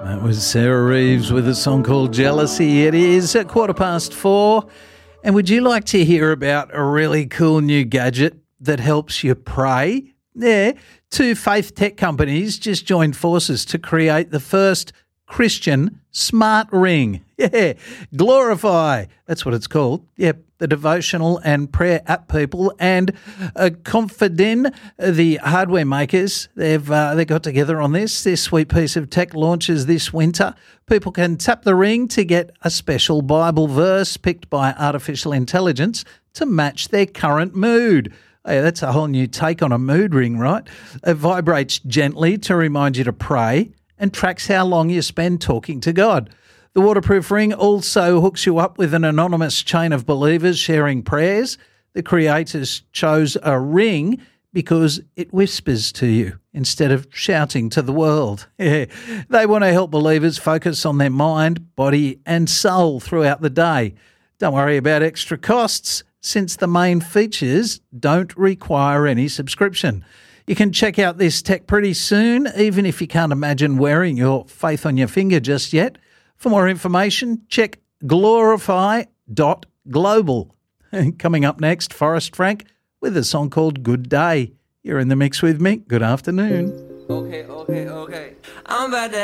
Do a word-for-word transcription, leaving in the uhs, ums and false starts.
That was Sarah Reeves with a song called Jealousy. It is at quarter past four. And would you like to hear about a really cool new gadget that helps you pray? Yeah, two faith tech companies just joined forces to create the first Christian smart ring. Yeah, Glorify. That's what it's called. Yep, the devotional and prayer app people and uh, Confidin, the hardware makers, they've uh, they got together on this. This sweet piece of tech launches this winter. People can tap the ring to get a special Bible verse picked by artificial intelligence to match their current mood. Hey, that's a whole new take on a mood ring, right? It vibrates gently to remind you to pray and tracks how long you spend talking to God. The waterproof ring also hooks you up with an anonymous chain of believers sharing prayers. The creators chose a ring because it whispers to you instead of shouting to the world. Yeah. They want to help believers focus on their mind, body and soul throughout the day. Don't worry about extra costs since the main features don't require any subscription. You can check out this tech pretty soon, even if you can't imagine wearing your faith on your finger just yet. For more information, check glorify dot global. Coming up next, Forrest Frank with a song called Good Day. You're in the mix with me. Good afternoon. Okay, okay, okay. I'm about to